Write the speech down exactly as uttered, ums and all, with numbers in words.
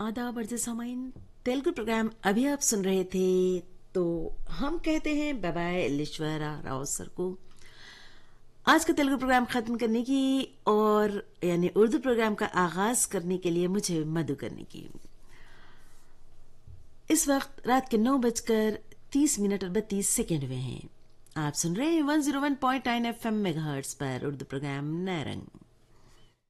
आदाब अर्ज सामाइन तेलुगु प्रोग्राम अभी आप सुन रहे थे। तो हम कहते हैं बाय बाय लिश्वरा राव सर को आज का तेलुगु प्रोग्राम खत्म करने की और यानी उर्दू प्रोग्राम का आगाज करने के लिए मुझे मदु करने की। इस वक्त रात के नौ बजकर तीस मिनट और बत्तीस सेकेंड हुए हैं। आप सुन रहे हैं one zero one point nine F M megahertz पर उर्दू प्रोग्राम नरंग।